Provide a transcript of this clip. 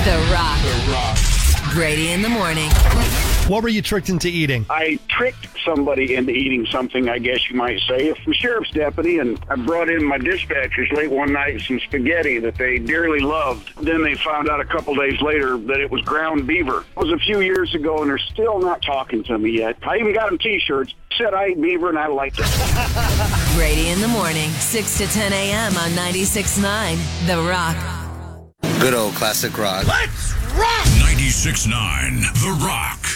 The Rock. Brady in the morning. What were you tricked into eating? I tricked somebody into eating something, I guess you might say. I'm a sheriff's deputy, and I brought in my dispatchers late one night some spaghetti that they dearly loved. Then they found out a couple days later that it was ground beaver. It was a few years ago, and they're still not talking to me yet. I even got them T-shirts. Said I ate beaver, and I liked it. Brady in the morning, 6 to 10 a.m. on 96.9 The Rock. Good old classic rock. Let's rock! 96.9 The Rock.